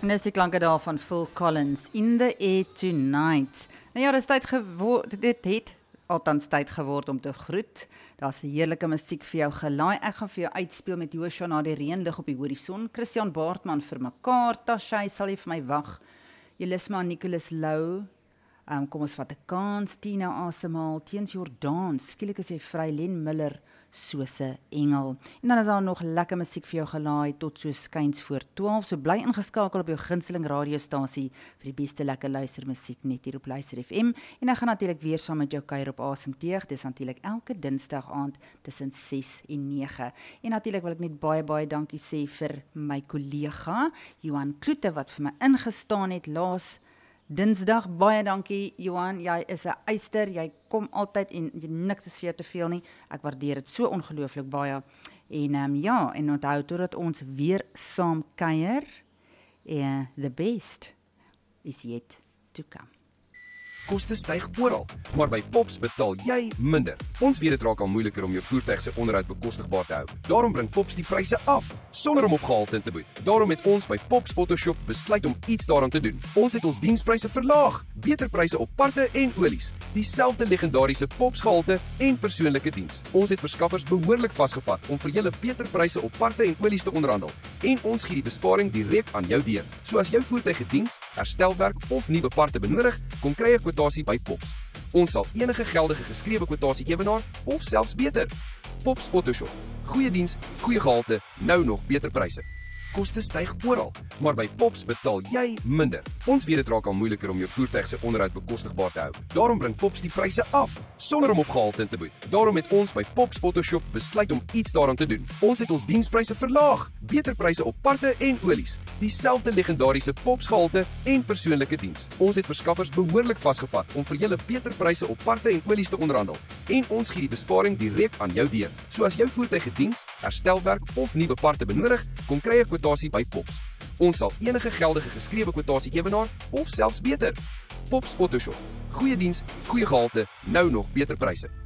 En dis die klanke daar van Phil Collins, In the Air Tonight. Nou ja, dit is tyd geword, dit het althans tyd geword om te groet. Daar's 'n heerlike musiek vir jou gelaai. Ek gaan vir jou uitspeel met Joshua na die reën lig op die horison. Christian Baartman vir mekaar, Tashay sal jy vir my wag. Julisma Nicholas Lou. Kom ons vat 'n kans, Tina asemhaal, Teens Jordaan, skielik is jy vry, Len Miller, soos 'n engel. En dan is daar nog lekker musiek vir jou gelaai tot so skuins voor 12, so bly ingeskakel op jou gunsteling radiostasie vir die beste lekker luistermusiek net hier op Luister FM. En ek gaan natuurlik weer saam met jou kuier op Asemteug, dis natuurlik elke Dinsdag aand tussen 6 en 9. En natuurlik wil ek net baie dankie sê vir my kollega Johan Kloete wat vir my ingestaan het laas Dinsdag. Baie dankie Johan, jy is 'n eyster, jy kom altyd en niks is vir jou te veel nie. Ek waardeer dit so ongelooflik baie. En ja, en onthou totdat ons weer saam kuier, the best is yet to come. Koste styg oral, maar by Pops betaal jy minder. Ons weet dit raak al moeiliker om jou voertuig se onderhoud bekostigbaar te hou. Daarom bring Pops die pryse af, sonder om op gehalte te boet. Daarom het ons by Pops Autoshop besluit om iets daaraan te doen. Ons het ons dienspryse verlaag, beter pryse op parte en olies, dieselfde legendariese Pops gehalte en persoonlike diens. Ons het verskaffers behoorlik vasgevat om vir julle beter pryse op parte en olies te onderhandel. En ons gee die besparing direk aan jou deur. So as jou voertuig 'n diens, herstelwerk of nuwe parte benodig, kom kry 'n kwotasie by Pops. Ons sal enige geldige geskrewe kwotasie ewenaar of selfs beter. Pops Autoshop. Goeie diens, goeie gehalte, nou nog beter pryse. Koste styg oral, maar by Pops betaal jy minder. Ons weet dit raak al moeiliker om jou voertuig se onderhoud bekostigbaar te hou. Daarom bring Pops die pryse af, sonder om op gehalte te boet. Daarom het ons by Pops Autoshop besluit om iets daaraan te doen. Ons het ons dienspryse verlaag, beter pryse op parte en olies, dieselfde legendariese Pops gehalte en persoonlike diens. Ons het verskaffers behoorlik vasgevat om vir julle beter pryse op parte en olies te onderhandel. En ons gee die besparing direk aan jou deur. So as jou voertuig 'n diens, herstelwerk of nuwe parte benodig, kom kry 'n kwotasie by Pops. Ons sal enige geldige geskrewe kwotasie ewenaar of selfs beter. Pops Autoshop. Goeie diens, goeie gehalte, nou nog beter pryse.